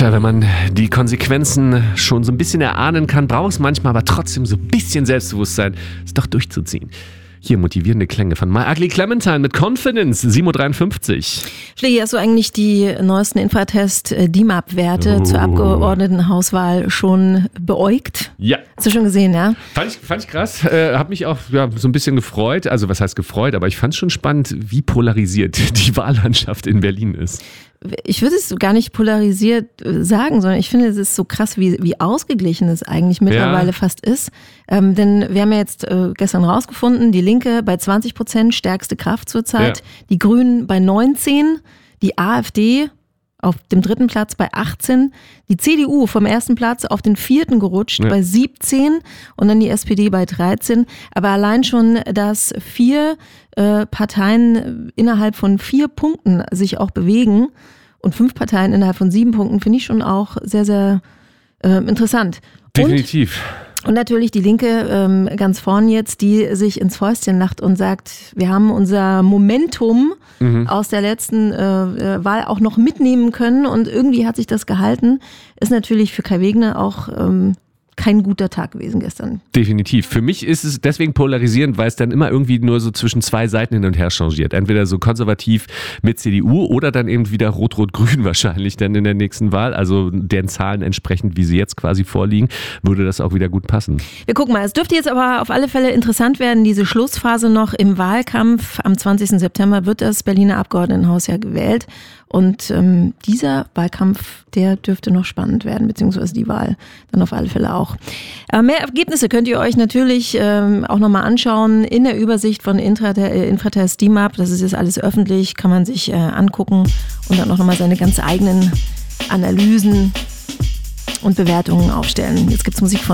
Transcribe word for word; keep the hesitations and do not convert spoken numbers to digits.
Tja, wenn man die Konsequenzen schon so ein bisschen erahnen kann, braucht es manchmal aber trotzdem so ein bisschen Selbstbewusstsein, es doch durchzuziehen. Hier motivierende Klänge von My Ugly Clementine mit Confidence, sieben Uhr dreiundfünfzig. Schlägi, hast du eigentlich die neuesten Infratest-D M A P-Werte Oh. zur Abgeordnetenhauswahl schon beäugt? Ja. Hast du schon gesehen, ja? Fand ich, fand ich krass, äh, hab mich auch ja, so ein bisschen gefreut, also was heißt gefreut, aber ich fand es schon spannend, wie polarisiert die Wahllandschaft in Berlin ist. Ich würde es gar nicht polarisiert sagen, sondern ich finde, es ist so krass, wie, wie ausgeglichen es eigentlich mittlerweile Ja. fast ist. Ähm, denn wir haben ja jetzt äh, gestern rausgefunden, die Linke bei zwanzig Prozent, stärkste Kraft zurzeit, Ja. die Grünen bei neunzehn, die AfD auf dem dritten Platz bei achtzehn, die C D U vom ersten Platz auf den vierten gerutscht Ja. bei siebzehn und dann die S P D bei dreizehn. Aber allein schon, dass vier äh, Parteien innerhalb von vier Punkten sich auch bewegen und fünf Parteien innerhalb von sieben Punkten, finde ich schon auch sehr, sehr äh, interessant. Definitiv. Und, und natürlich die Linke ähm, ganz vorn jetzt, die sich ins Fäustchen lacht und sagt, wir haben unser Momentum mhm. aus der letzten äh, Wahl auch noch mitnehmen können und irgendwie hat sich das gehalten. Ist natürlich für Kai Wegner auch ähm, kein guter Tag gewesen gestern. Definitiv. Für mich ist es deswegen polarisierend, weil es dann immer irgendwie nur so zwischen zwei Seiten hin und her changiert. Entweder so konservativ mit C D U oder dann eben wieder Rot-Rot-Grün wahrscheinlich dann in der nächsten Wahl. Also den Zahlen entsprechend, wie sie jetzt quasi vorliegen, würde das auch wieder gut passen. Wir gucken mal. Es dürfte jetzt aber auf alle Fälle interessant werden, diese Schlussphase noch im Wahlkampf. Am zwanzigsten September wird das Berliner Abgeordnetenhaus ja gewählt. Und ähm, dieser Wahlkampf, der dürfte noch spannend werden, beziehungsweise die Wahl dann auf alle Fälle auch. Äh, mehr Ergebnisse könnt ihr euch natürlich ähm, auch nochmal anschauen in der Übersicht von Infratest D M A P. Das ist jetzt alles öffentlich, kann man sich äh, angucken und dann auch nochmal seine ganz eigenen Analysen und Bewertungen aufstellen. Jetzt gibt's Musik von